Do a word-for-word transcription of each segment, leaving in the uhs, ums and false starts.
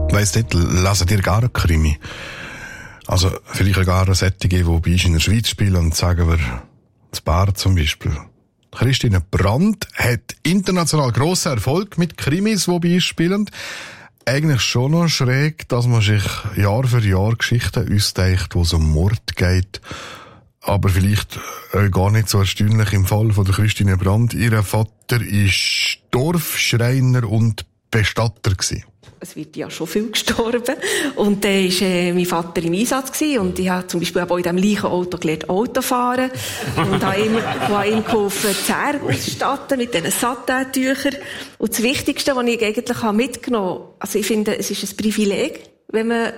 Weiss nicht, lesen dir gar einen Krimi? Also, vielleicht gar eine Sättige, die bei uns in der Schweiz spielen, und sagen wir, das Bar zum Beispiel. Christine Brandt hat international grossen Erfolg mit Krimis, die bei uns spielen. Eigentlich schon noch schräg, dass man sich Jahr für Jahr Geschichten ausdenkt, wo es um Mord geht. Aber vielleicht äh, gar nicht so erstaunlich im Fall von der Christine Brandt. Ihr Vater war Dorfschreiner und Bestatter gewesen. Es wird ja schon viel gestorben. Und dann war äh, mein Vater im Einsatz gewesen. Und ich habe zum Beispiel auch in diesem gleichen Auto gelernt, Auto fahren. Und habe ihm, habe ihm geholfen, Zähne auszustatten mit diesen Satin-Tüchern. Und das Wichtigste, was ich eigentlich mitgenommen habe, also ich finde, es ist ein Privileg, wenn man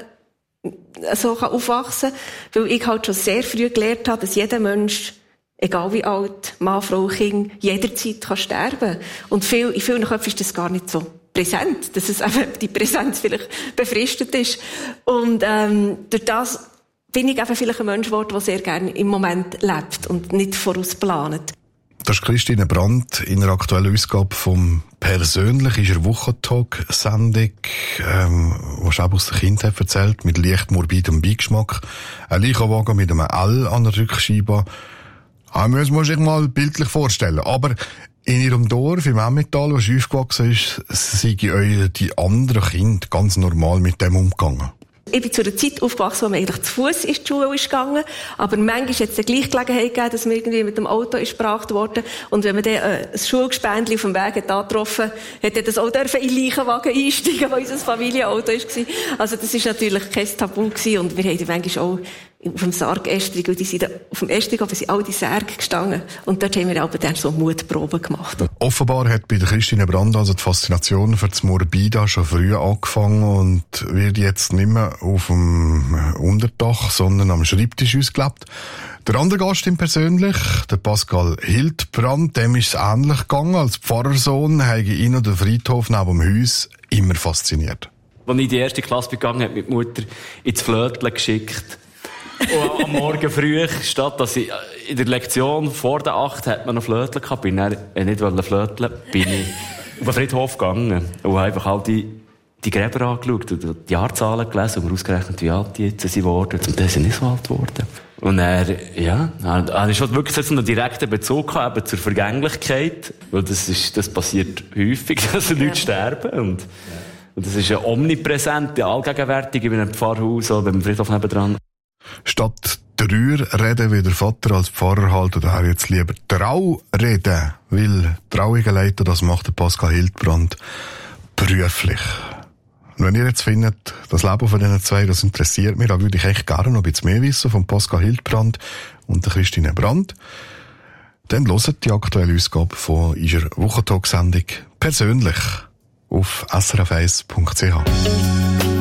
so aufwachsen kann. Weil ich halt schon sehr früh gelernt habe, dass jeder Mensch, egal wie alt, Mann, Frau, Kind, jederzeit kann sterben. Und viel, in vielen Köpfen ist das gar nicht so präsent, dass es eben die Präsenz vielleicht befristet ist. Und ähm, durch das bin ich einfach vielleicht ein Mensch geworden, der sehr gerne im Moment lebt und nicht vorausplant. Das ist Christine Brandt in einer aktuellen Ausgabe vom «Persönlich» ist eine Wochentalk-Sendung, ähm, die auch aus der Kindheit erzählt, mit leicht morbidem Beigeschmack. Ein Leichenwagen mit einem L an der Rückscheibe. Das muss man sich mal bildlich vorstellen. Aber in ihrem Dorf, im Emmental, wo sie aufgewachsen ist, sind euch die anderen Kinder ganz normal mit dem umgegangen. Ich bin zu einer Zeit aufgewachsen, wo man eigentlich zu Fuß in die Schule ist gegangen. Aber manchmal hat es eine Gleichgelegenheit gegeben, dass man irgendwie mit dem Auto ist gebracht worden. Und wenn man dann äh, ein Schulgespendli auf dem Weg hat angetroffen, hat er das auch dürfen in den Leichenwagen einsteigen, weil unser Familienauto war. Also das war natürlich kein Tabu gewesen. Und wir haben dann manchmal auch auf dem Sargästrig, und die sind auf dem Ästrig, aber sind all die Särge gestanden. Und dort haben wir aber dann so Mutproben gemacht. Offenbar hat bei der Christine Brandt also die Faszination für das Morbide schon früh angefangen und wird jetzt nicht mehr auf dem Unterdach, sondern am Schreibtisch ausgelebt. Der andere Gast im Persönlich, der Pascal Hildbrand, dem ist es ähnlich gegangen. Als Pfarrersohn habe ihn und den Friedhof neben dem Haus immer fasziniert. Als ich in die erste Klasse begangen habe, hat meine Mutter ins Flötchen geschickt. Und am Morgen früh, statt dass ich in der Lektion vor der acht hat man noch Flötchen gehabt, bin ich nicht flöteln, bin ich auf den Friedhof gegangen und habe einfach all die, die Gräber angeschaut und die Jahrzahlen gelesen und mir ausgerechnet, wie alt die jetzt sind geworden. Und dann sind nicht so alt geworden. Und er, ja, er ist schon wirklich so einen direkten Bezug gehabt, eben zur Vergänglichkeit, weil das ist, das passiert häufig, dass Leute ja. sterben und, und das ist ja omnipräsent, allgegenwärtig in einem Pfarrhaus oder beim Friedhof nebendran. Statt Trauer reden, wie der Vater als Pfarrer halt, oder er jetzt lieber Trau reden, weil traurige Leute, das macht der Pascal Hildbrand beruflich. Und wenn ihr jetzt findet, das Leben von diesen zwei, das interessiert mich, dann würde ich echt gerne noch ein bisschen mehr wissen von Pascal Hildbrand und der Christine Brandt, dann hört die aktuelle Ausgabe von unserer Wochentalk-Sendung persönlich auf s r f eins punkt c h.